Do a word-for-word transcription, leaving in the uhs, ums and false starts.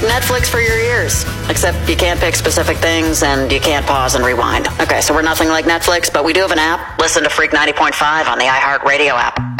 Netflix for your ears. Except you can't pick specific things and you can't pause and rewind. Okay, so we're nothing like Netflix, but we do have an app. Listen to Freak ninety point five on the iHeartRadio app.